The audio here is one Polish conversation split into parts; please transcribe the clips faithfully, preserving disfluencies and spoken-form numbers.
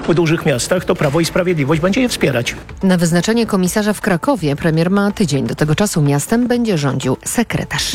w dużych miastach, to Prawo i Sprawiedliwość będzie je wspierać. Na wyznaczenie komisarza w Krakowie premier ma tydzień. Do tego czasu miastem będzie rządził sekretarz.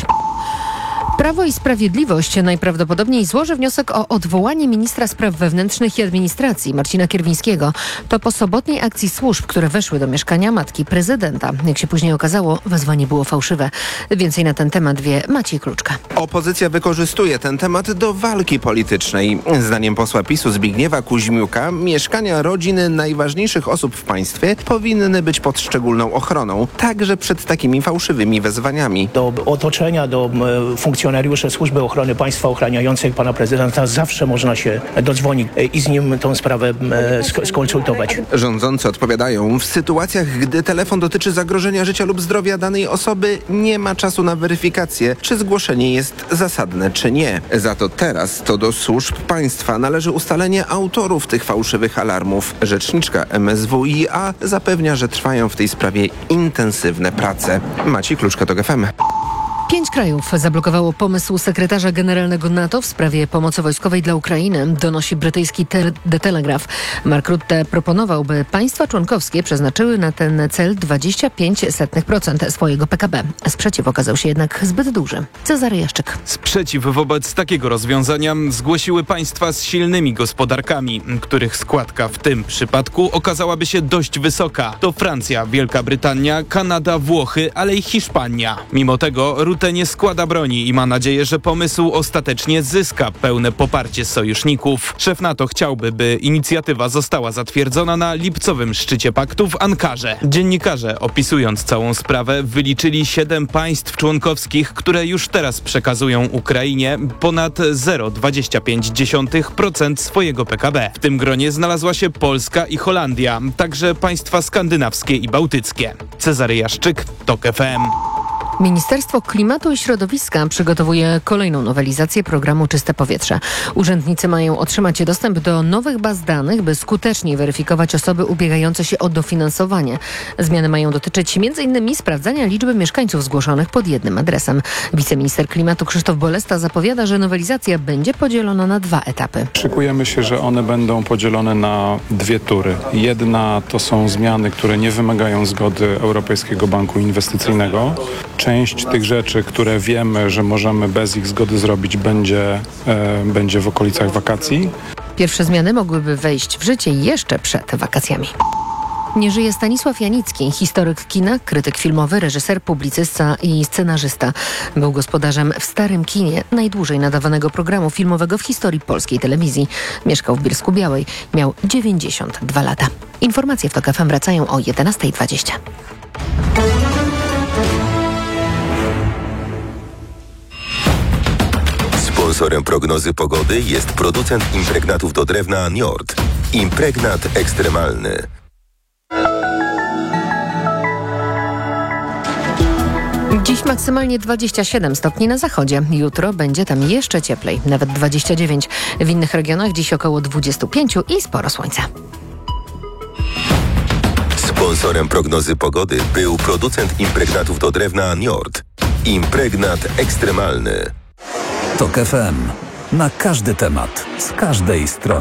Prawo i Sprawiedliwość najprawdopodobniej złoży wniosek o odwołanie ministra spraw wewnętrznych i administracji Marcina Kierwińskiego. To po sobotniej akcji służb, które weszły do mieszkania matki prezydenta. Jak się później okazało, wezwanie było fałszywe. Więcej na ten temat wie Maciej Kluczka. Opozycja wykorzystuje ten temat do walki politycznej. Zdaniem posła PiSu Zbigniewa Kuźmiuka mieszkania rodziny najważniejszych osób w państwie powinny być pod szczególną ochroną, także przed takimi fałszywymi wezwaniami. Do otoczenia, do funkcjonariuszy Służby Ochrony Państwa ochraniającej pana prezydenta zawsze można się dodzwonić i z nim tę sprawę sk- skonsultować. Rządzący odpowiadają, w sytuacjach, gdy telefon dotyczy zagrożenia życia lub zdrowia danej osoby, nie ma czasu na weryfikację, czy zgłoszenie jest zasadne, czy nie. Za to teraz to do służb państwa należy ustalenie autorów tych fałszywych alarmów. Rzeczniczka M S W i A zapewnia, że trwają w tej sprawie intensywne prace. Maciej Kluczka, TOK F M. Pięć krajów zablokowało pomysł sekretarza generalnego NATO w sprawie pomocy wojskowej dla Ukrainy, donosi brytyjski te- The Telegraph. Mark Rutte proponował, by państwa członkowskie przeznaczyły na ten cel dwadzieścia pięć procent swojego P K B. Sprzeciw okazał się jednak zbyt duży. Cezary Jaszczyk. Sprzeciw wobec takiego rozwiązania zgłosiły państwa z silnymi gospodarkami, których składka w tym przypadku okazałaby się dość wysoka. To Francja, Wielka Brytania, Kanada, Włochy, ale i Hiszpania. Mimo tego Rutte nie składa broni i ma nadzieję, że pomysł ostatecznie zyska pełne poparcie sojuszników. Szef NATO chciałby, by inicjatywa została zatwierdzona na lipcowym szczycie paktu w Ankarze. Dziennikarze, opisując całą sprawę, wyliczyli siedem państw członkowskich, które już teraz przekazują Ukrainie ponad zero przecinek dwadzieścia pięć procent swojego P K B. W tym gronie znalazła się Polska i Holandia, także państwa skandynawskie i bałtyckie. Cezary Jaszczyk, TOK F M. Ministerstwo Klimatu i Środowiska przygotowuje kolejną nowelizację programu Czyste Powietrze. Urzędnicy mają otrzymać dostęp do nowych baz danych, by skuteczniej weryfikować osoby ubiegające się o dofinansowanie. Zmiany mają dotyczyć między innymi sprawdzania liczby mieszkańców zgłoszonych pod jednym adresem. Wiceminister klimatu Krzysztof Bolesta zapowiada, że nowelizacja będzie podzielona na dwa etapy. Szykujemy się, że one będą podzielone na dwie tury. Jedna to są zmiany, które nie wymagają zgody Europejskiego Banku Inwestycyjnego. Część tych rzeczy, które wiemy, że możemy bez ich zgody zrobić, będzie, e, będzie w okolicach wakacji. Pierwsze zmiany mogłyby wejść w życie jeszcze przed wakacjami. Nie żyje Stanisław Janicki, historyk kina, krytyk filmowy, reżyser, publicysta i scenarzysta. Był gospodarzem w Starym Kinie, najdłużej nadawanego programu filmowego w historii polskiej telewizji. Mieszkał w Bielsku-Białej. Miał dziewięćdziesiąt dwa lata. Informacje w TOK F M wracają o jedenasta dwadzieścia. Sponsorem prognozy pogody jest producent impregnatów do drewna Njord. Impregnat ekstremalny. Dziś maksymalnie dwadzieścia siedem stopni na zachodzie. Jutro będzie tam jeszcze cieplej, nawet dwadzieścia dziewięć. W innych regionach dziś około dwadzieścia pięć i sporo słońca. Sponsorem prognozy pogody był producent impregnatów do drewna Njord. Impregnat ekstremalny. TOK F M. Na każdy temat, z każdej strony.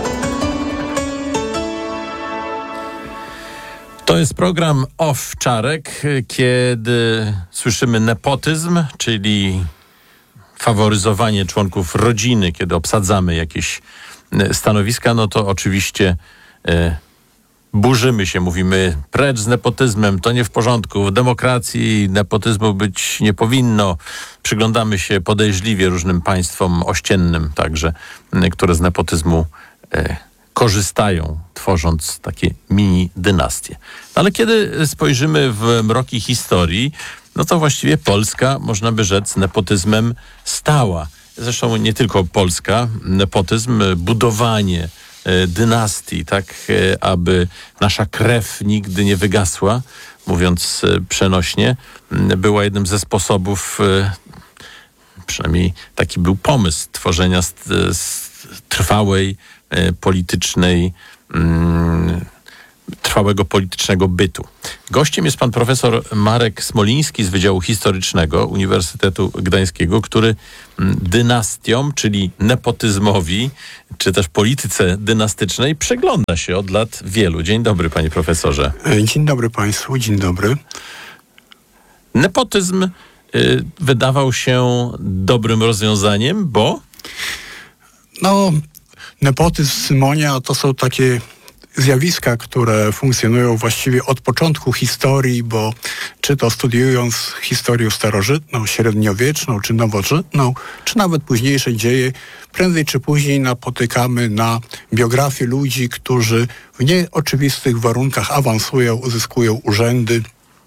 To jest program Owczarek, kiedy słyszymy nepotyzm, czyli faworyzowanie członków rodziny, kiedy obsadzamy jakieś stanowiska, no to oczywiście e, burzymy się, mówimy precz z nepotyzmem, to nie w porządku, w demokracji nepotyzmu być nie powinno. Przyglądamy się podejrzliwie różnym państwom ościennym także, które z nepotyzmu e, korzystają, tworząc takie mini dynastie. Ale kiedy spojrzymy w mroki historii, no to właściwie Polska, można by rzec, nepotyzmem stała. Zresztą nie tylko Polska, nepotyzm, budowanie e, dynastii, tak e, aby nasza krew nigdy nie wygasła, mówiąc e, przenośnie, m, była jednym ze sposobów, e, przynajmniej taki był pomysł tworzenia st, st, trwałej, politycznej, trwałego politycznego bytu. Gościem jest pan profesor Marek Smoliński z Wydziału Historycznego Uniwersytetu Gdańskiego, który dynastiom, czyli nepotyzmowi, czy też polityce dynastycznej przygląda się od lat wielu. Dzień dobry, panie profesorze. Dzień dobry państwu, dzień dobry. Nepotyzm y, wydawał się dobrym rozwiązaniem, bo... No, nepotyzm, symonia to są takie zjawiska, które funkcjonują właściwie od początku historii, bo czy to studiując historię starożytną, średniowieczną, czy nowożytną, czy nawet późniejsze dzieje, prędzej czy później napotykamy na biografię ludzi, którzy w nieoczywistych warunkach awansują, uzyskują urzędy.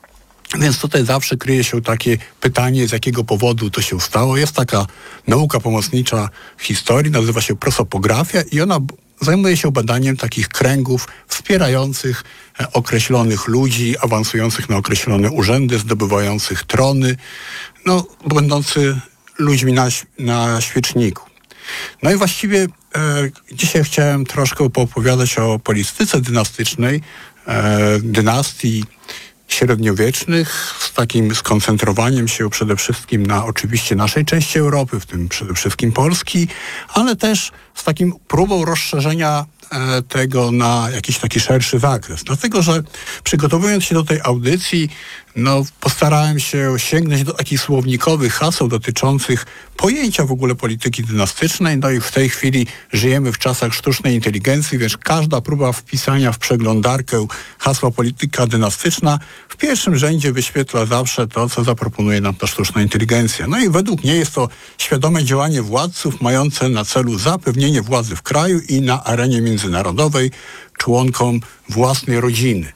Więc tutaj zawsze kryje się takie pytanie, z jakiego powodu to się stało. Jest taka nauka pomocnicza w historii, nazywa się prosopografia i ona zajmuje się badaniem takich kręgów wspierających określonych ludzi, awansujących na określone urzędy, zdobywających trony, no, będący ludźmi na, na świeczniku. No i właściwie e, dzisiaj chciałem troszkę poopowiadać o polityce dynastycznej, e, dynastii średniowiecznych, z takim skoncentrowaniem się przede wszystkim na oczywiście naszej części Europy, w tym przede wszystkim Polski, ale też z takim próbą rozszerzenia e, tego na jakiś taki szerszy zakres. Dlatego, że przygotowując się do tej audycji, no, postarałem się sięgnąć do takich słownikowych haseł dotyczących pojęcia w ogóle polityki dynastycznej. No i w tej chwili żyjemy w czasach sztucznej inteligencji, więc każda próba wpisania w przeglądarkę hasła polityka dynastyczna w pierwszym rzędzie wyświetla zawsze to, co zaproponuje nam ta sztuczna inteligencja. No i według mnie jest to świadome działanie władców mające na celu zapewnienie władzy w kraju i na arenie międzynarodowej członkom własnej rodziny.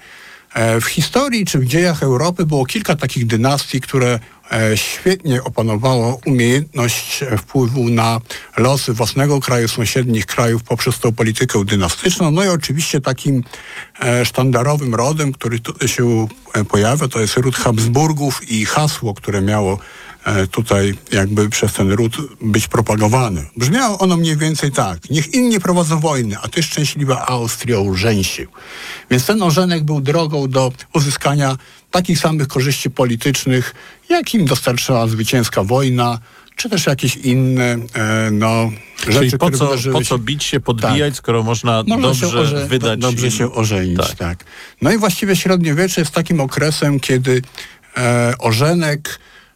W historii czy w dziejach Europy było kilka takich dynastii, które świetnie opanowało umiejętność wpływu na losy własnego kraju, sąsiednich krajów poprzez tą politykę dynastyczną. No i oczywiście takim sztandarowym rodem, który tutaj się pojawia, to jest ród Habsburgów i hasło, które miało tutaj jakby przez ten ród być propagowane. Brzmiało ono mniej więcej tak: niech inni prowadzą wojny, a ty szczęśliwa Austrio rzeń się. Więc ten ożenek był drogą do uzyskania takich samych korzyści politycznych, jakim dostarczyła zwycięska wojna, czy też jakieś inne e, no, rzeczy, Czyli po co, które po co bić się, podbijać, tak, skoro można, można dobrze się orze- wydać... Dobrze im... się ożenić, tak. tak. No i właściwie średniowiecze jest takim okresem, kiedy e, ożenek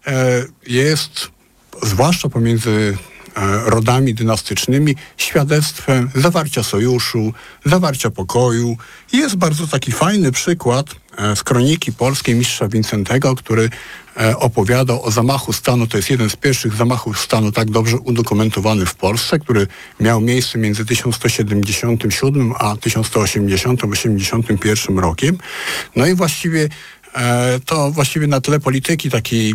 jest, zwłaszcza pomiędzy rodami dynastycznymi, świadectwem zawarcia sojuszu, zawarcia pokoju. I jest bardzo taki fajny przykład z kroniki polskiej mistrza Wincentego, który opowiadał o zamachu stanu. To jest jeden z pierwszych zamachów stanu tak dobrze udokumentowany w Polsce, który miał miejsce między tysiąc sto siedemdziesiątym siódmym a tysiąc sto osiemdziesiątym osiemdziesiątym pierwszym rokiem. No i właściwie to właściwie na tle polityki takiej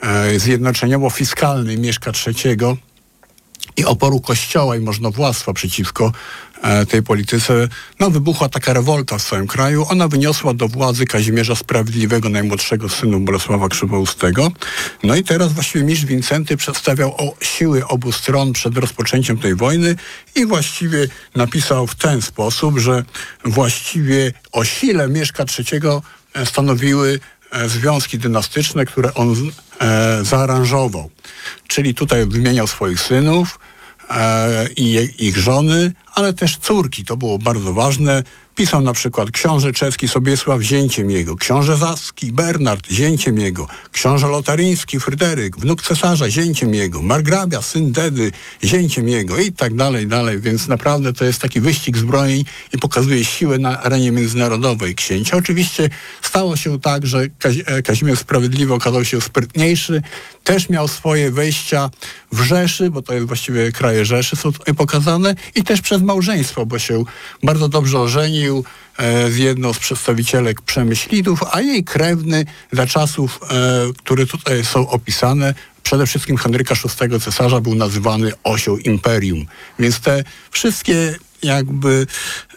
zjednoczeniowo-fiskalnej Mieszka trzeciego i oporu kościoła i możnowładztwa przeciwko tej polityce, no, wybuchła taka rewolta w całym kraju. Ona wyniosła do władzy Kazimierza Sprawiedliwego, najmłodszego synu Bolesława Krzywoustego. No i teraz właściwie mistrz Wincenty przedstawiał o siły obu stron przed rozpoczęciem tej wojny i właściwie napisał w ten sposób, że właściwie o sile Mieszka trzeciego stanowiły związki dynastyczne, które on e, zaaranżował. Czyli tutaj wymieniał swoich synów e, i ich żony, ale też córki. To było bardzo ważne. Pisał na przykład książę czeski Sobiesław zięciem jego, książę saski Bernard zięciem jego, książę lotaryński Fryderyk, wnuk cesarza zięciem jego, margrabia, syn Dedy zięciem jego i tak dalej, dalej. Więc naprawdę to jest taki wyścig zbrojeń i pokazuje siłę na arenie międzynarodowej księcia. Oczywiście stało się tak, że Kazi- Kazimierz Sprawiedliwy okazał się sprytniejszy, też miał swoje wejścia w Rzeszy, bo to jest właściwie kraje Rzeszy są tutaj pokazane, i też przez małżeństwo, bo się bardzo dobrze ożenił z jedną z przedstawicielek Przemyślidów, a jej krewny za czasów, e, które tutaj są opisane, przede wszystkim Henryka szóstego cesarza, był nazywany osią imperium. Więc te wszystkie jakby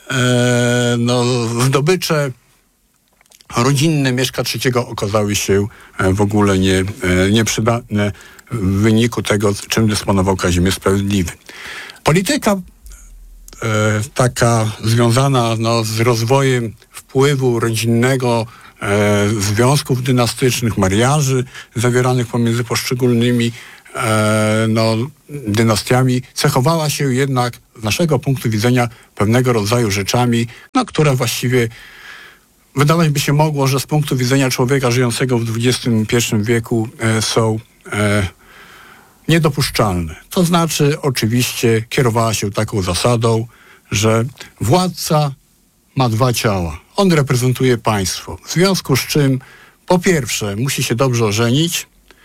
e, no, zdobycze rodzinne Mieszka trzeciego okazały się w ogóle nie, e, nieprzydatne w wyniku tego, czym dysponował Kazimierz Sprawiedliwy. Polityka e, taka związana no, z rozwojem wpływu rodzinnego, e, związków dynastycznych, mariaży zawieranych pomiędzy poszczególnymi e, no, dynastiami, cechowała się jednak z naszego punktu widzenia pewnego rodzaju rzeczami, no, które właściwie wydawać by się mogło, że z punktu widzenia człowieka żyjącego w dwudziestym pierwszym wieku e, są e, niedopuszczalne. To znaczy, oczywiście kierowała się taką zasadą, że władca ma dwa ciała. On reprezentuje państwo. W związku z czym, po pierwsze, musi się dobrze ożenić.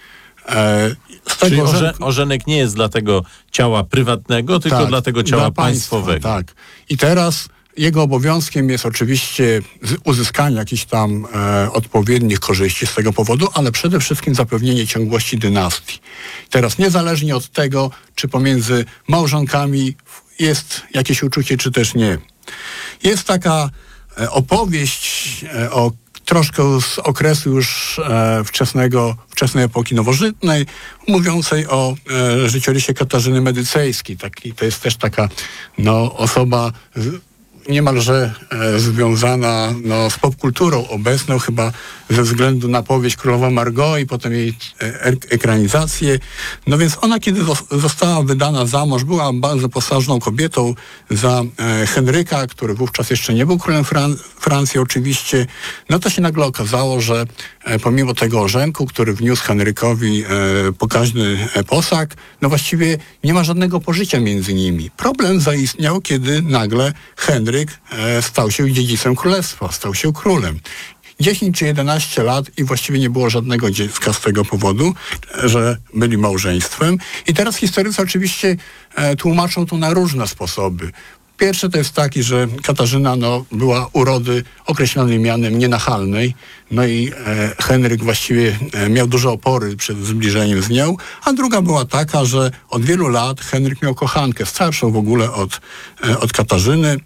E, z Czyli tego orze, orze- ożenek nie jest dla tego ciała prywatnego, tylko tak, dla tego ciała dla państwowego. Państwa, tak. I teraz jego obowiązkiem jest oczywiście z- uzyskanie jakichś tam e, odpowiednich korzyści z tego powodu, ale przede wszystkim zapewnienie ciągłości dynastii. Teraz niezależnie od tego, czy pomiędzy małżonkami jest jakieś uczucie, czy też nie. Jest taka e, opowieść e, o troszkę z okresu już e, wczesnego, wczesnej epoki nowożytnej, mówiącej o e, życiorysie Katarzyny Medycejskiej. Taki, to jest też taka no, osoba z, niemalże e, związana no, z popkulturą obecną, chyba ze względu na powieść Królowa Margot i potem jej e, ekranizację. No więc ona, kiedy zos- została wydana za mąż, była bardzo posażną kobietą za e, Henryka, który wówczas jeszcze nie był królem Fran- Francji oczywiście. No to się nagle okazało, że e, pomimo tego orzenku, który wniósł Henrykowi e, pokaźny e, posag, no właściwie nie ma żadnego pożycia między nimi. Problem zaistniał, kiedy nagle Henryk e, stał się dziedzicem królestwa, stał się królem. dziesięć czy jedenaście lat i właściwie nie było żadnego dziecka z tego powodu, że byli małżeństwem. I teraz historycy oczywiście e, tłumaczą to na różne sposoby. Pierwszy to jest taki, że Katarzyna no, była urody określonej mianem nienachalnej, no i e, Henryk właściwie e, miał duże opory przed zbliżeniem z nią, a druga była taka, że od wielu lat Henryk miał kochankę, starszą w ogóle od, e, od Katarzyny,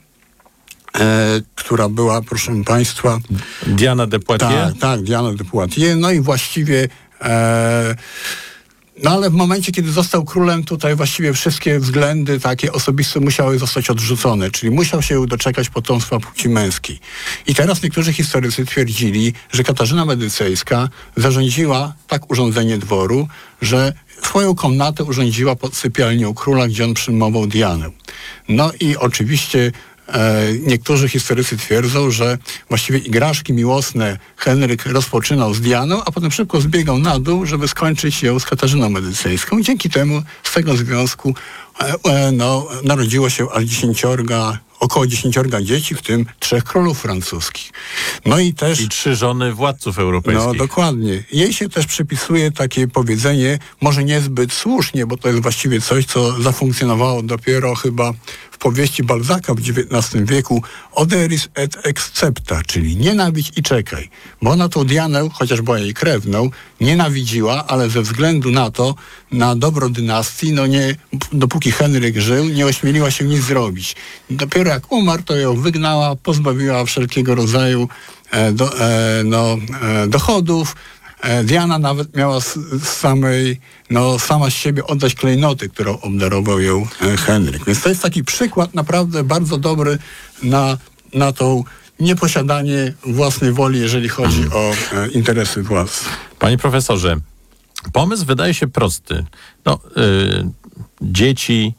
E, która była, proszę państwa... Diana de Poitiers? Tak, tak, Diana de Poitiers. No i właściwie... E, no ale w momencie, kiedy został królem, tutaj właściwie wszystkie względy takie osobiste musiały zostać odrzucone, czyli musiał się doczekać potomstwa płci męskiej. I teraz niektórzy historycy twierdzili, że Katarzyna Medycejska zarządziła tak urządzenie dworu, że swoją komnatę urządziła pod sypialnią króla, gdzie on przyjmował Dianę. No i oczywiście E, niektórzy historycy twierdzą, że właściwie igraszki miłosne Henryk rozpoczynał z Dianą, a potem szybko zbiegał na dół, żeby skończyć ją z Katarzyną Medycejską. Dzięki temu z tego związku e, e, no, narodziło się aż dziesięciorga, około dziesięciorga dzieci, w tym trzech królów francuskich. No i też... I trzy żony władców europejskich. No dokładnie. Jej się też przypisuje takie powiedzenie, może niezbyt słusznie, bo to jest właściwie coś, co zafunkcjonowało dopiero chyba w powieści Balzaca w dziewiętnastym wieku, oderis et excepta, czyli nienawidź i czekaj. Bo ona tą Dianę, chociaż była jej krewną, nienawidziła, ale ze względu na to, na dobro dynastii, no nie, dopóki Henryk żył, nie ośmieliła się nic zrobić. Dopiero jak umarł, to ją wygnała, pozbawiła wszelkiego rodzaju e, do, e, no, e, dochodów. E, Diana nawet miała z, z samej, no sama z siebie oddać klejnoty, którą obdarował ją e, Henryk. Więc to jest taki przykład naprawdę bardzo dobry na, na tą nieposiadanie własnej woli, jeżeli chodzi o e, interesy władz. Panie profesorze, pomysł wydaje się prosty. No, y, dzieci,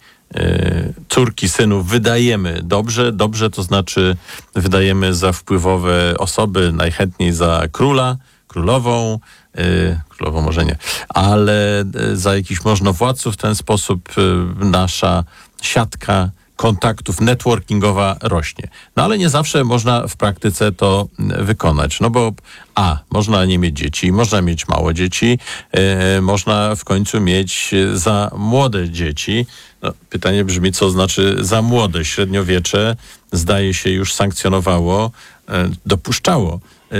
y, córki, synów wydajemy dobrze. Dobrze to znaczy wydajemy za wpływowe osoby, najchętniej za króla, królową, y, królową może nie, ale y, za jakichś możnowładców. W ten sposób y, nasza siatka kontaktów networkingowa rośnie. No ale nie zawsze można w praktyce to wykonać. No bo a, można nie mieć dzieci, można mieć mało dzieci, e, można w końcu mieć za młode dzieci. No, pytanie brzmi, co znaczy za młode? Średniowiecze zdaje się już sankcjonowało, e, dopuszczało e,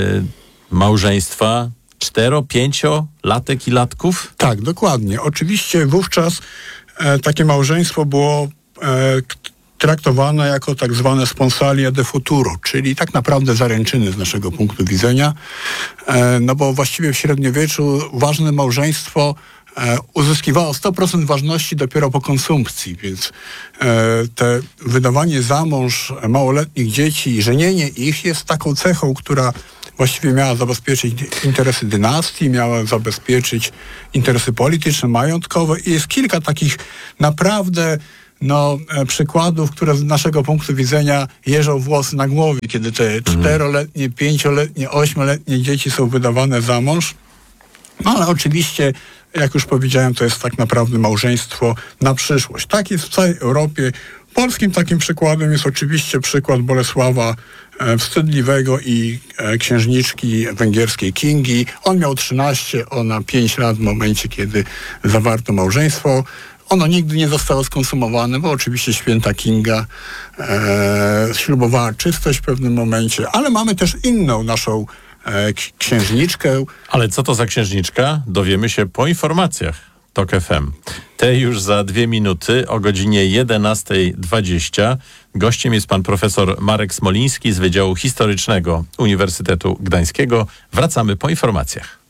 małżeństwa cztero, pięcio, latek i latków? Tak, dokładnie. Oczywiście wówczas e, takie małżeństwo było e, traktowane jako tak zwane sponsalia de futuro, czyli tak naprawdę zaręczyny z naszego punktu widzenia, e, no bo właściwie w średniowieczu ważne małżeństwo e, uzyskiwało sto procent ważności dopiero po konsumpcji, więc e, te wydawanie za mąż małoletnich dzieci i żenienie ich jest taką cechą, która właściwie miała zabezpieczyć interesy dynastii, miała zabezpieczyć interesy polityczne, majątkowe i jest kilka takich naprawdę no, e, przykładów, które z naszego punktu widzenia jeżą włosy na głowie, kiedy te czteroletnie, pięcioletnie, ośmioletnie dzieci są wydawane za mąż. No ale oczywiście, jak już powiedziałem, to jest tak naprawdę małżeństwo na przyszłość. Tak jest w całej Europie. Polskim takim przykładem jest oczywiście przykład Bolesława e, Wstydliwego i e, księżniczki węgierskiej Kingi. On miał trzynaście, ona pięć lat w momencie, kiedy zawarto małżeństwo. Ono nigdy nie zostało skonsumowane, bo oczywiście święta Kinga e, ślubowała czystość w pewnym momencie, ale mamy też inną naszą e, k- księżniczkę. Ale co to za księżniczka? Dowiemy się po informacjach TOK F M. Te już za dwie minuty o godzinie jedenasta dwadzieścia. Gościem jest pan profesor Marek Smoliński z Wydziału Historycznego Uniwersytetu Gdańskiego. Wracamy po informacjach.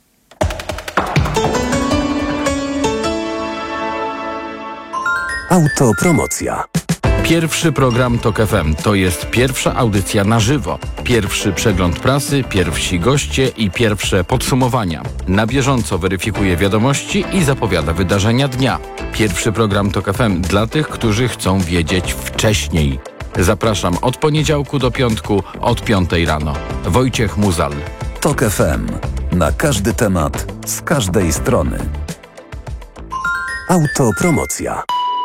Autopromocja. Pierwszy program TOK F M to jest pierwsza audycja na żywo. Pierwszy przegląd prasy, pierwsi goście i pierwsze podsumowania. Na bieżąco weryfikuje wiadomości i zapowiada wydarzenia dnia. Pierwszy program TOK F M dla tych, którzy chcą wiedzieć wcześniej. Zapraszam od poniedziałku do piątku od piątej rano. Wojciech Muzal. TOK F M. Na każdy temat, z każdej strony. Autopromocja.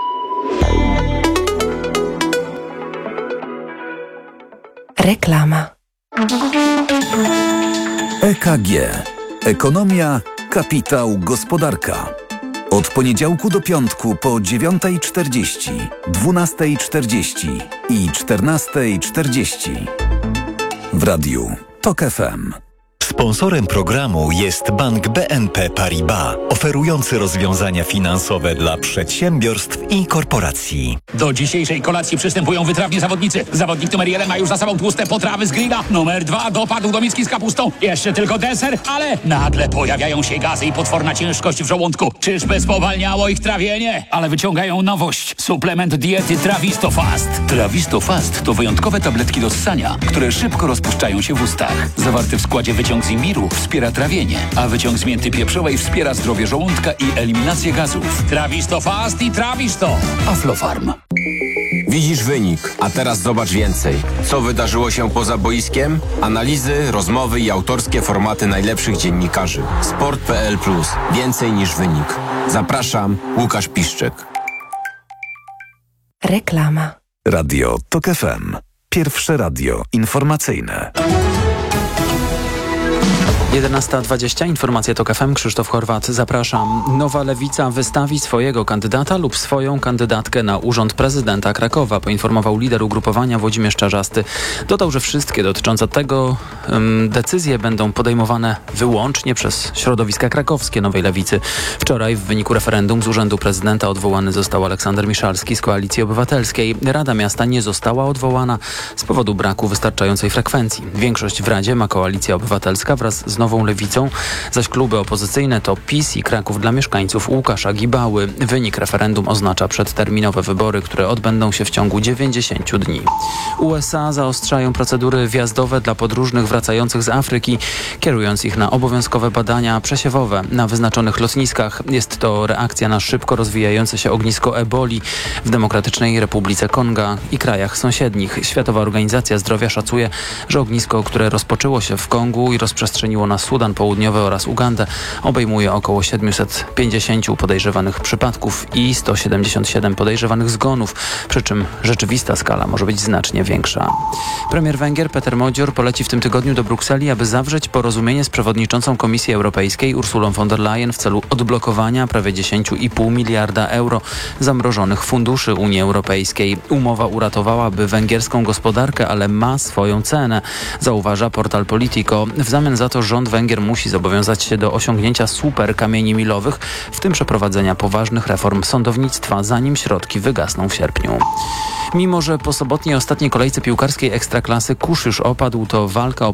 Reklama. E K G. Ekonomia, kapitał, gospodarka. Od poniedziałku do piątku po dziewiąta czterdzieści, dwunasta czterdzieści i czternasta czterdzieści. W radiu TOK F M. Sponsorem programu jest Bank B N P Paribas, oferujący rozwiązania finansowe dla przedsiębiorstw i korporacji. Do dzisiejszej kolacji przystępują wytrawni zawodnicy. Zawodnik numer jeden ma już za sobą tłuste potrawy z grilla. Numer dwa dopadł do miski z kapustą. Jeszcze tylko deser, ale nagle pojawiają się gazy i potworna ciężkość w żołądku. Czyżby spowalniało ich trawienie? Ale wyciągają nowość. Suplement diety Trawisto Fast. Trawisto Fast to wyjątkowe tabletki do ssania, które szybko rozpuszczają się w ustach. Zawarty w składzie wyciąg z imbiru wspiera trawienie, a wyciąg z mięty pieprzowej wspiera zdrowie żołądka i eliminację gazów. Trawisto Fast i Trawisto. Aflofarm. Widzisz wynik, a teraz zobacz więcej. Co wydarzyło się poza boiskiem? Analizy, rozmowy i autorskie formaty najlepszych dziennikarzy. Sport kropka p l plus. Więcej niż wynik. Zapraszam, Łukasz Piszczek. Reklama. Radio TOK F M. Pierwsze radio informacyjne. jedenasta dwadzieścia. Informacje TOK F M. Krzysztof Horwat. Zapraszam. Nowa Lewica wystawi swojego kandydata lub swoją kandydatkę na urząd prezydenta Krakowa, poinformował lider ugrupowania Włodzimierz Czarzasty. Dodał, że wszystkie dotyczące tego um, decyzje będą podejmowane wyłącznie przez środowiska krakowskie Nowej Lewicy. Wczoraj w wyniku referendum z urzędu prezydenta odwołany został Aleksander Miszalski z Koalicji Obywatelskiej. Rada Miasta nie została odwołana z powodu braku wystarczającej frekwencji. Większość w Radzie ma Koalicja Obywatelska wraz z Nową Lewicą, zaś kluby opozycyjne to PiS i Kraków dla mieszkańców Łukasza Gibały. Wynik referendum oznacza przedterminowe wybory, które odbędą się w ciągu dziewięćdziesięciu dni. U S A zaostrzają procedury wjazdowe dla podróżnych wracających z Afryki, kierując ich na obowiązkowe badania przesiewowe na wyznaczonych lotniskach. Jest to reakcja na szybko rozwijające się ognisko eboli w Demokratycznej Republice Konga i krajach sąsiednich. Światowa Organizacja Zdrowia szacuje, że ognisko, które rozpoczęło się w Kongu i rozprzestrzeniło na Sudan Południowy oraz Ugandę, obejmuje około siedemset pięćdziesiąt podejrzewanych przypadków i sto siedemdziesiąt siedem podejrzewanych zgonów, przy czym rzeczywista skala może być znacznie większa. Premier Węgier Peter Modzior poleci w tym tygodniu do Brukseli, aby zawrzeć porozumienie z przewodniczącą Komisji Europejskiej Ursulą von der Leyen w celu odblokowania prawie dziesięć i pół miliarda euro zamrożonych funduszy Unii Europejskiej. Umowa uratowałaby węgierską gospodarkę, ale ma swoją cenę, zauważa portal Politico. W zamian za to rząd Węgier musi zobowiązać się do osiągnięcia super kamieni milowych, w tym przeprowadzenia poważnych reform sądownictwa, zanim środki wygasną w sierpniu. Mimo że po sobotniej ostatniej kolejce piłkarskiej Ekstraklasy kurz już opadł, to walka o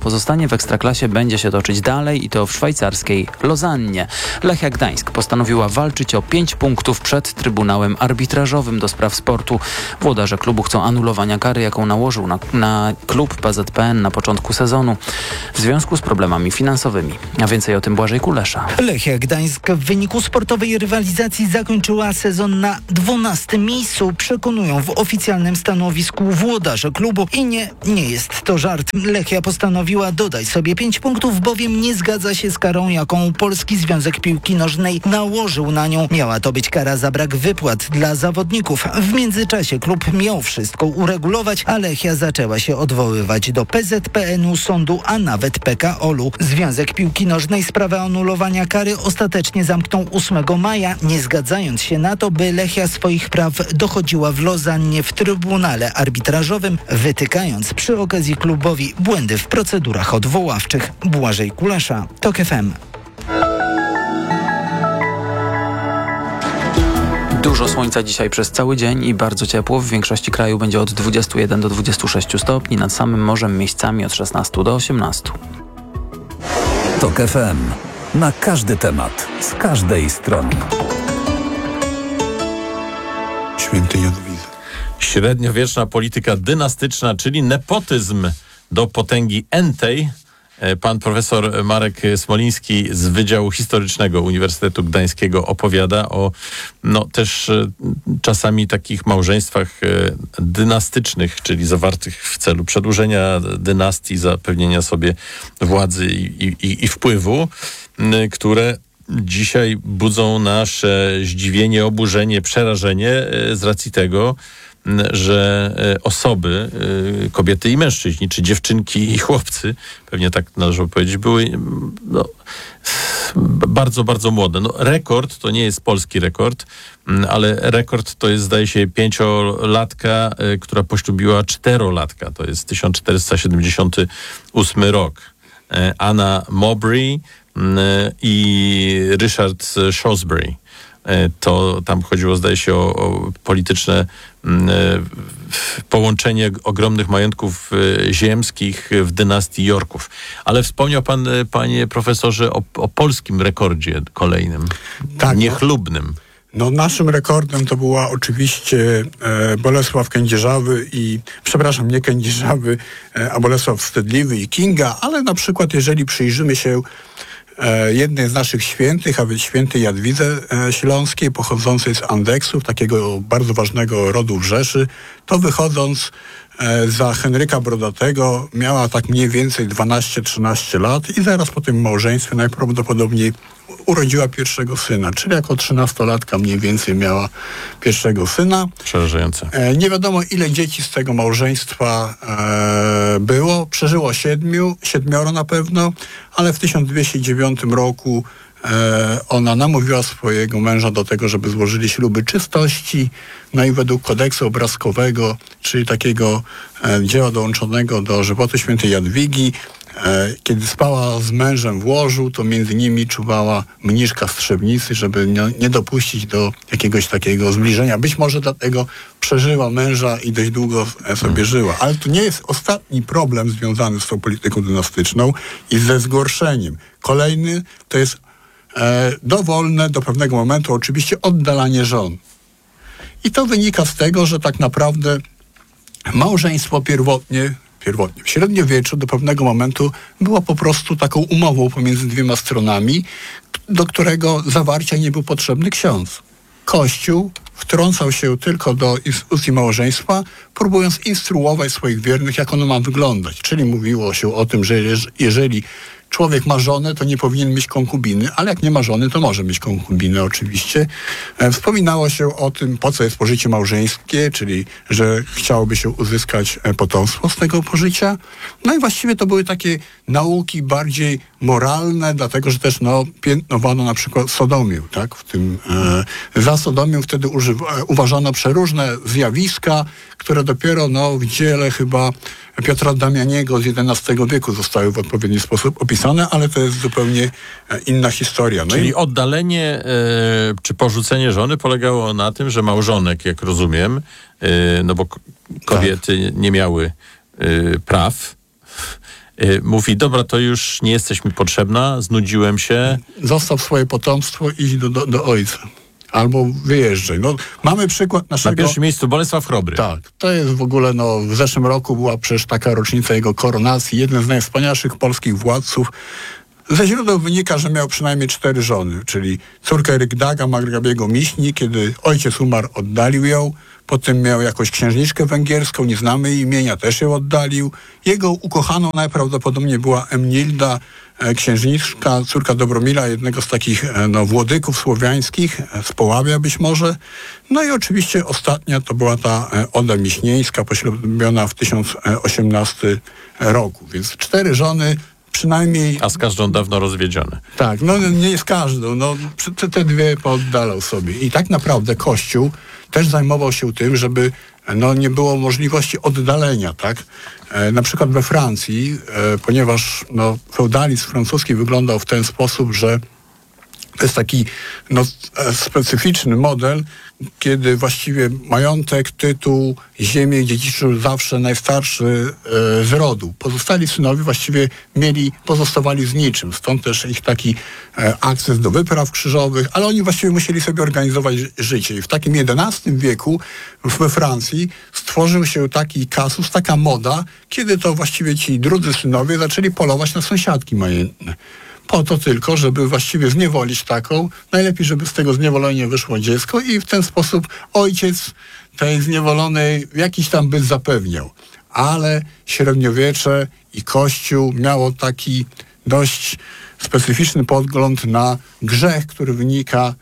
pozostanie w Ekstraklasie będzie się toczyć dalej i to w szwajcarskiej Lozannie. Lechia Gdańsk postanowiła walczyć o pięć punktów przed Trybunałem Arbitrażowym do spraw sportu. Włodarze klubu chcą anulowania kary, jaką nałożył na, na klub P Z P N na początku sezonu w związku z problemami finansowymi. A więcej o tym Błażej Kulesza. Lechia Gdańsk w wyniku sportowej rywalizacji zakończyła sezon na dwunastym miejscu, przekonują w oficjalnym stanowisku włodarze klubu. I nie, nie jest to żart. Lechia postanowiła dodać sobie pięć punktów, bowiem nie zgadza się z karą, jaką Polski Związek Piłki Nożnej nałożył na nią. Miała to być kara za brak wypłat dla zawodników. W międzyczasie klub miał wszystko uregulować, a Lechia zaczęła się odwoływać do P Z P N u, sądu, a nawet P K O L u. Związek Piłki Nożnej sprawę anulowania kary ostatecznie zamknął ósmego maja, nie zgadzając się na to, by Lechia swoich praw dochodziła w Lozannie w Trybunale Arbitrażowym, wytykając przy okazji klubowi błędy w procedurach odwoławczych. Błażej Kulesza, TOK F M. Dużo słońca dzisiaj przez cały dzień i bardzo ciepło. W większości kraju będzie od dwudziestu jeden do dwudziestu sześciu stopni, nad samym morzem miejscami od szesnastu do osiemnastu. TOK F M. Na każdy temat, z każdej strony. Świętej Jadwidze. Średniowieczna polityka dynastyczna, czyli nepotyzm do potęgi entej. Pan profesor Marek Smoliński z Wydziału Historycznego Uniwersytetu Gdańskiego opowiada o no, też czasami takich małżeństwach dynastycznych, czyli zawartych w celu przedłużenia dynastii, zapewnienia sobie władzy i, i, i wpływu, które dzisiaj budzą nasze zdziwienie, oburzenie, przerażenie z racji tego, że osoby, kobiety i mężczyźni, czy dziewczynki i chłopcy, pewnie tak należy powiedzieć, były no, bardzo, bardzo młode. No, rekord to nie jest polski rekord, ale rekord to jest, zdaje się, pięciolatka, która poślubiła czterolatka. To jest tysiąc czterysta siedemdziesiąty ósmy rok. Anna Mowbray i Richard Shrewsbury. To tam chodziło, zdaje się, o, o polityczne m, połączenie ogromnych majątków ziemskich w dynastii Yorków. Ale wspomniał pan, panie profesorze, o, o polskim rekordzie kolejnym, tak, niechlubnym. No naszym rekordem to była oczywiście e, Bolesław Kędzierzawy i, przepraszam, nie Kędzierzawy, e, a Bolesław Wstydliwy i Kinga, ale na przykład jeżeli przyjrzymy się e, jednej z naszych świętych, a więc świętej Jadwidze e, Śląskiej, pochodzącej z Andeksów, takiego bardzo ważnego rodu w Rzeszy, to wychodząc e, za Henryka Brodatego miała tak mniej więcej dwanaście trzynaście lat i zaraz po tym małżeństwie najprawdopodobniej urodziła pierwszego syna, czyli jako trzynastolatka mniej więcej miała pierwszego syna. Przerażające. E, nie wiadomo, ile dzieci z tego małżeństwa e, było. Przeżyło siedmiu, siedmioro na pewno, ale w tysiąc dwieście dziewiątym roku e, ona namówiła swojego męża do tego, żeby złożyli śluby czystości. No i według kodeksu obrazkowego, czyli takiego e, dzieła dołączonego do żywotu świętej Jadwigi, kiedy spała z mężem w łożu, to między nimi czuwała mniszka z Trzebnicy, żeby nie, nie dopuścić do jakiegoś takiego zbliżenia. Być może dlatego przeżyła męża i dość długo sobie żyła. Ale to nie jest ostatni problem związany z tą polityką dynastyczną i ze zgorszeniem. Kolejny to jest e, dowolne do pewnego momentu oczywiście oddalanie żon. I to wynika z tego, że tak naprawdę małżeństwo pierwotnie pierwotnie w średniowieczu do pewnego momentu było po prostu taką umową pomiędzy dwiema stronami, do którego zawarcia nie był potrzebny ksiądz. Kościół wtrącał się tylko do instytucji małżeństwa, próbując instruować swoich wiernych, jak ono ma wyglądać. Czyli mówiło się o tym, że jeżeli człowiek ma żonę, to nie powinien mieć konkubiny, ale jak nie ma żony, to może mieć konkubinę oczywiście. E, wspominało się o tym, po co jest pożycie małżeńskie, czyli że chciałoby się uzyskać potomstwo z tego pożycia. No i właściwie to były takie nauki bardziej moralne, dlatego że też no, piętnowano na przykład sodomię, tak? W tym, e, za sodomię wtedy używa, uważano przeróżne zjawiska, które dopiero no, w dziele chyba Piotra Damianiego z jedenastego wieku zostały w odpowiedni sposób opisane, ale to jest zupełnie inna historia. No Czyli i... oddalenie e, czy porzucenie żony polegało na tym, że małżonek, jak rozumiem, e, no bo kobiety tak. nie miały e, praw, y, mówi, dobra, to już nie jesteś mi potrzebna, znudziłem się. Zostaw swoje potomstwo i idź do, do, do ojca. Albo wyjeżdżaj. No, mamy przykład naszego... Na pierwszym miejscu Bolesław Chrobry. Tak. To jest w ogóle, no, w zeszłym roku była przecież taka rocznica jego koronacji. Jeden z najwspanialszych polskich władców. Ze źródeł wynika, że miał przynajmniej cztery żony, czyli córkę Rygdaga, margrabiego Miśni, kiedy ojciec umarł, oddalił ją. Potem miał jakąś księżniczkę węgierską, nie znamy jej imienia, też ją oddalił. Jego ukochaną najprawdopodobniej była Emnilda, e, księżniczka, córka Dobromira, jednego z takich e, no, włodyków słowiańskich, e, z Poławia być może. No i oczywiście ostatnia to była ta e, Oda Miśnieńska, poślubiona w tysiąc osiemnastym roku. Więc cztery żony, przynajmniej... A z każdą dawno rozwiedzione. Tak, no nie z każdą, no te, te dwie pooddalał sobie. I tak naprawdę Kościół też zajmował się tym, żeby no, nie było możliwości oddalenia, tak? E, na przykład we Francji, e, ponieważ no, feudalizm francuski wyglądał w ten sposób, że to jest taki no, specyficzny model, kiedy właściwie majątek, tytuł, ziemię dziedziczył zawsze najstarszy e, z rodu. Pozostali synowie właściwie mieli, pozostawali z niczym. Stąd też ich taki e, akces do wypraw krzyżowych, ale oni właściwie musieli sobie organizować życie. I w takim jedenastym wieku we Francji stworzył się taki kasus, taka moda, kiedy to właściwie ci drudzy synowie zaczęli polować na sąsiadki majętne. Po to tylko, żeby właściwie zniewolić taką, najlepiej, żeby z tego zniewolenia wyszło dziecko i w ten sposób ojciec tej zniewolonej jakiś tam byt zapewniał. Ale średniowiecze i Kościół miało taki dość specyficzny pogląd na grzech, który wynika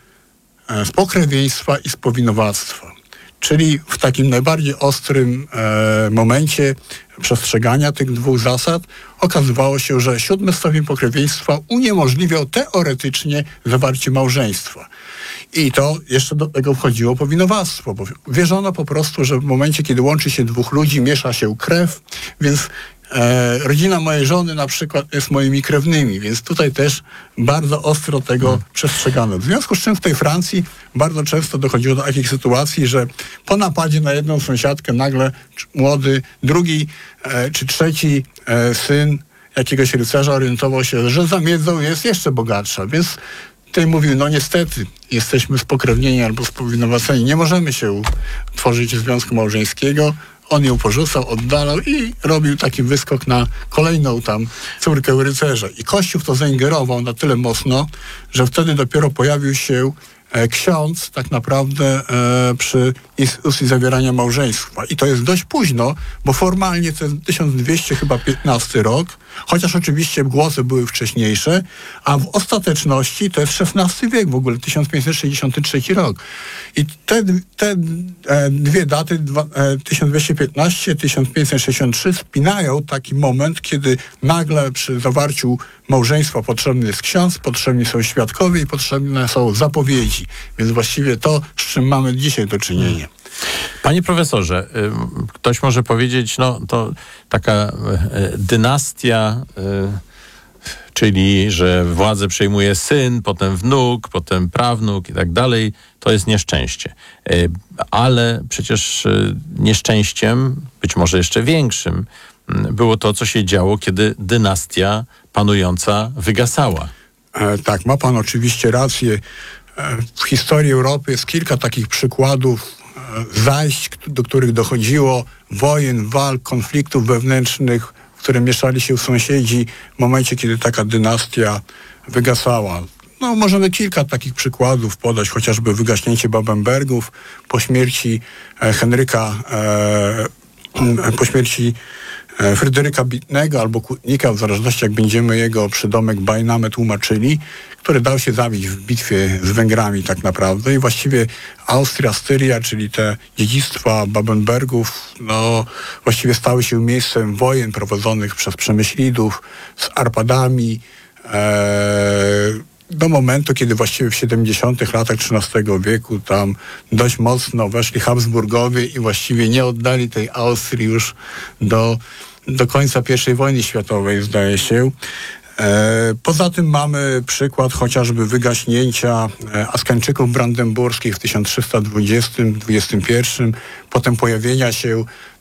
z pokrewieństwa i z powinowactwa. Czyli w takim najbardziej ostrym e, momencie przestrzegania tych dwóch zasad okazywało się, że siódmy stopień pokrewieństwa uniemożliwiał teoretycznie zawarcie małżeństwa. I to jeszcze do tego wchodziło powinowactwo, bo wierzono po prostu, że w momencie, kiedy łączy się dwóch ludzi, miesza się krew, więc E, rodzina mojej żony na przykład jest moimi krewnymi, więc tutaj też bardzo ostro tego hmm. przestrzegano. W związku z czym w tej Francji bardzo często dochodziło do takich sytuacji, że po napadzie na jedną sąsiadkę nagle młody, drugi e, czy trzeci e, syn jakiegoś rycerza orientował się, że za miedzą jest jeszcze bogatsza, więc tutaj mówił, no niestety jesteśmy spokrewnieni albo spowinowaceni, nie możemy się tworzyć związku małżeńskiego. On ją porzucał, oddalał i robił taki wyskok na kolejną tam córkę rycerza. I Kościół w to zaingerował na tyle mocno, że wtedy dopiero pojawił się e, ksiądz tak naprawdę e, przy instytucji zawierania małżeństwa. I to jest dość późno, bo formalnie to jest tysiąc dwieście chyba piętnasty rok, chociaż oczywiście głosy były wcześniejsze, a w ostateczności to jest szesnasty wiek w ogóle, tysiąc pięćset sześćdziesiąty trzeci rok. I te, te e, dwie daty, dwa, e, tysiąc dwieście piętnaście, tysiąc pięćset sześćdziesiąty trzy, spinają taki moment, kiedy nagle przy zawarciu małżeństwa potrzebny jest ksiądz, potrzebni są świadkowie i potrzebne są zapowiedzi. Więc właściwie to, z czym mamy dzisiaj do czynienia. Panie profesorze, ktoś może powiedzieć, no to taka dynastia, czyli że władzę przejmuje syn, potem wnuk, potem prawnuk i tak dalej, to jest nieszczęście. Ale przecież nieszczęściem, być może jeszcze większym, było to, co się działo, kiedy dynastia panująca wygasała. E, tak, ma pan oczywiście rację. E, w historii Europy jest kilka takich przykładów e, zajść, do których dochodziło, wojen, walk, konfliktów wewnętrznych, w które mieszali się sąsiedzi w momencie, kiedy taka dynastia wygasała. No, możemy kilka takich przykładów podać, chociażby wygaśnięcie Babenbergów po śmierci e, Henryka, e, po śmierci e, Fryderyka Bitnego albo Kłótnika, w zależności jak będziemy jego przydomek Bajname tłumaczyli, który dał się zabić w bitwie z Węgrami tak naprawdę i właściwie Austria, Styria, czyli te dziedzictwa Babenbergów, no właściwie stały się miejscem wojen prowadzonych przez Przemyślidów z Arpadami, e, do momentu, kiedy właściwie w siedemdziesiątych latach trzynastego wieku tam dość mocno weszli Habsburgowie i właściwie nie oddali tej Austrii już do, do końca pierwszej wojny światowej, zdaje się. E, poza tym mamy przykład chociażby wygaśnięcia e, Askańczyków brandenburskich w tysiąc trzysta dwudziestym dwudziestym pierwszym, potem pojawienia się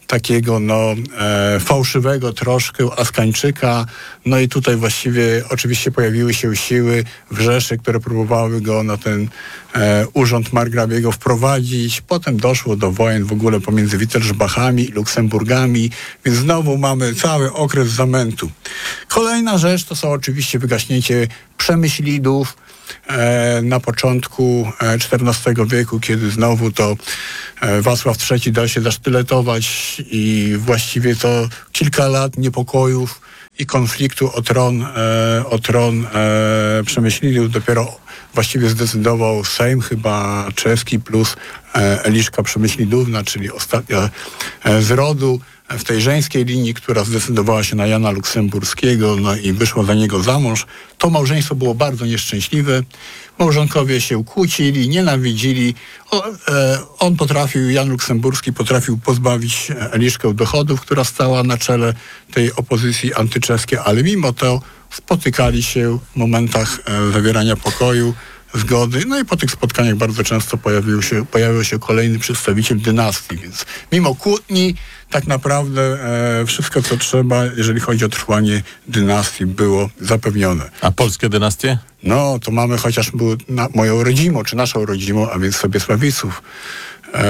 takiego no e, fałszywego troszkę Askańczyka. No i tutaj właściwie oczywiście pojawiły się siły w Rzeszy, które próbowały go na ten e, urząd margrabiego wprowadzić. Potem doszło do wojen w ogóle pomiędzy Wittelsbachami i Luksemburgami, więc znowu mamy cały okres zamętu. Kolejna rzecz to są oczywiście wygaśnięcie Przemyślidów e, na początku czternastego wieku, kiedy znowu to e, Wacław trzeci dał się zasztyletować i właściwie to kilka lat niepokojów i konfliktu o tron, e, o tron e, Przemyślidów dopiero właściwie zdecydował Sejm chyba czeski plus e, Eliszka Przemyślidówna, czyli ostatnia e, z rodu w tej żeńskiej linii, która zdecydowała się na Jana Luksemburskiego, no i wyszła za niego za mąż. To małżeństwo było bardzo nieszczęśliwe. Małżonkowie się kłócili, nienawidzili. O, e, on potrafił, Jan Luksemburski potrafił pozbawić Eliszkę dochodów, która stała na czele tej opozycji antyczeskiej, ale mimo to spotykali się w momentach e, zawierania pokoju, zgody. No i po tych spotkaniach bardzo często pojawił się, pojawił się kolejny przedstawiciel dynastii, więc mimo kłótni tak naprawdę e, wszystko, co trzeba, jeżeli chodzi o trwanie dynastii, było zapewnione. A polskie dynastie? No, to mamy chociażby na, moją rodzimą, czy naszą rodzimą, a więc Sobiesławiców e,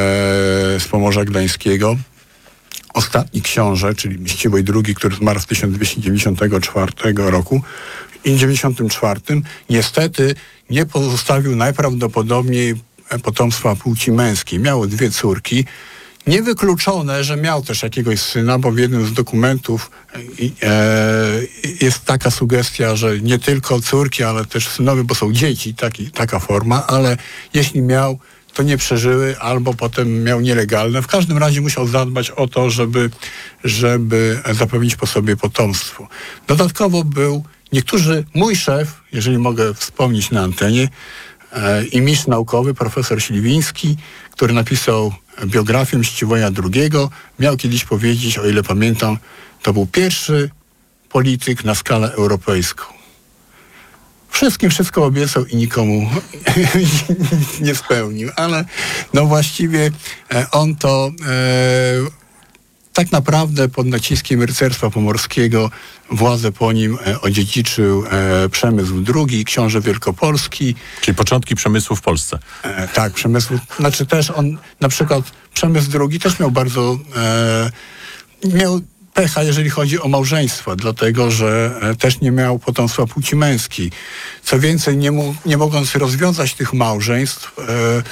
z Pomorza Gdańskiego. Ostatni książę, czyli Mściboj drugi, który zmarł w tysiąc dwieście dziewięćdziesiątym czwartym roku i dziewięćdziesiątym czwartym niestety nie pozostawił najprawdopodobniej potomstwa płci męskiej. Miało dwie córki. Niewykluczone, że miał też jakiegoś syna, bo w jednym z dokumentów e, jest taka sugestia, że nie tylko córki, ale też synowie, bo są dzieci, taki, taka forma, ale jeśli miał, to nie przeżyły, albo potem miał nielegalne. W każdym razie musiał zadbać o to, żeby, żeby zapewnić po sobie potomstwo. Dodatkowo był niektórzy, mój szef, jeżeli mogę wspomnieć na antenie, e, i mistrz naukowy, profesor Śliwiński, który napisał biografię Mściwoja drugiego, miał kiedyś powiedzieć, o ile pamiętam, to był pierwszy polityk na skalę europejską. Wszystkim wszystko obiecał i nikomu nie spełnił, ale no właściwie on to e, tak naprawdę pod naciskiem rycerstwa pomorskiego władzę po nim e, odziedziczył e, Przemysł drugi, książę wielkopolski. Czyli początki przemysłu w Polsce. E, tak, przemysł, znaczy też on, na przykład Przemysł drugi też miał bardzo, e, miał pecha, jeżeli chodzi o małżeństwa, dlatego, że e, też nie miał potomstwa płci męskiej. Co więcej, nie, mu, nie mogąc rozwiązać tych małżeństw, e,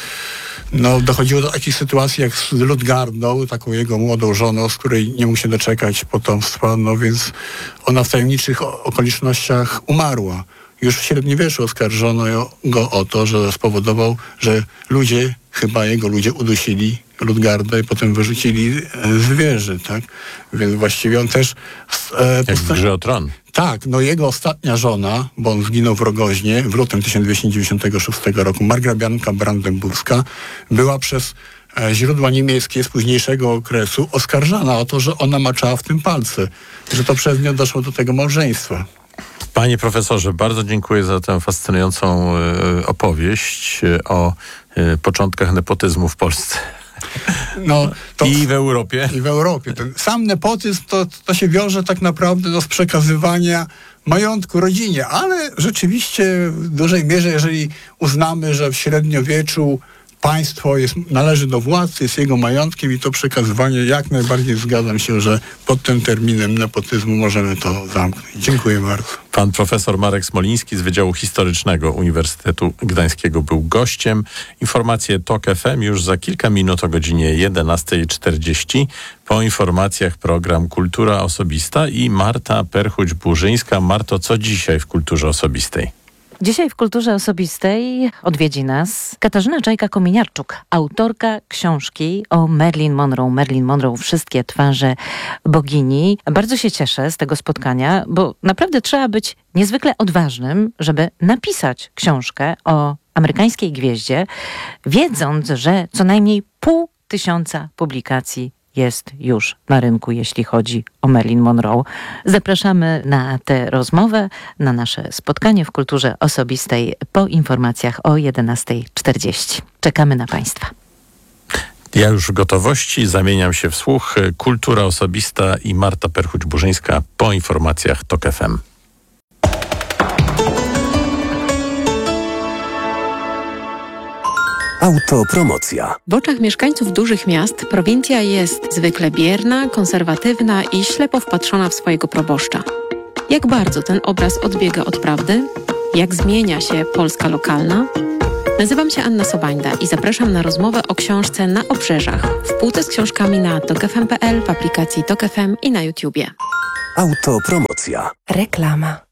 no, dochodziło do takich sytuacji jak z Ludgardą, taką jego młodą żoną, z której nie mógł się doczekać potomstwa, no więc ona w tajemniczych okolicznościach umarła. Już w średniowieczu oskarżono go o to, że spowodował, że ludzie, chyba jego ludzie udusili Ludgardę i potem wyrzucili z wieży, tak? Więc właściwie on też... E, Jak w grze o tron. Tak, no jego ostatnia żona, bo on zginął w Rogoźnie w lutym tysiąc dwieście dziewięćdziesiątego szóstego roku, margrabianka brandenburska, była przez e, źródła niemieckie z późniejszego okresu oskarżana o to, że ona maczała w tym palce, że to przez nią doszło do tego małżeństwa. Panie profesorze, bardzo dziękuję za tę fascynującą e, opowieść e, o e, początkach nepotyzmu w Polsce. No, to, I w Europie. I w Europie. Ten sam nepotyzm to, to się wiąże tak naprawdę do przekazywania majątku rodzinie, ale rzeczywiście w dużej mierze, jeżeli uznamy, że w średniowieczu państwo jest, należy do władcy, jest jego majątkiem i to przekazywanie, jak najbardziej zgadzam się, że pod tym terminem nepotyzmu możemy to zamknąć. Dziękuję bardzo. Pan profesor Marek Smoliński z Wydziału Historycznego Uniwersytetu Gdańskiego był gościem. Informacje TOK F M już za kilka minut o godzinie jedenasta czterdzieści. Po informacjach program Kultura Osobista i Marta Perchuć-Burzyńska. Marto, co dzisiaj w Kulturze Osobistej? Dzisiaj w Kulturze Osobistej odwiedzi nas Katarzyna Czajka-Kominiarczuk, autorka książki o Marilyn Monroe. Marilyn Monroe, wszystkie twarze bogini. Bardzo się cieszę z tego spotkania, bo naprawdę trzeba być niezwykle odważnym, żeby napisać książkę o amerykańskiej gwieździe, wiedząc, że co najmniej pół tysiąca publikacji jest już na rynku, jeśli chodzi o Marilyn Monroe. Zapraszamy na tę rozmowę, na nasze spotkanie w Kulturze Osobistej po informacjach o jedenasta czterdzieści. Czekamy na Państwa. Ja już w gotowości, zamieniam się w słuch. Kultura osobista i Marta Perchuć-Burzyńska po informacjach TOK F M. Autopromocja. W oczach mieszkańców dużych miast prowincja jest zwykle bierna, konserwatywna i ślepo wpatrzona w swojego proboszcza. Jak bardzo ten obraz odbiega od prawdy? Jak zmienia się Polska lokalna? Nazywam się Anna Sobańda i zapraszam na rozmowę o książce Na obrzeżach. W półce z książkami na tok f m kropka p l, w aplikacji TOK F M i na YouTubie. Autopromocja. Reklama.